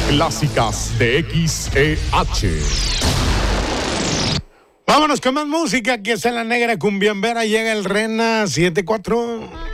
clásicas de XEH. Vámonos con más música. Aquí está la negra cumbiambera. Llega el Rena 74.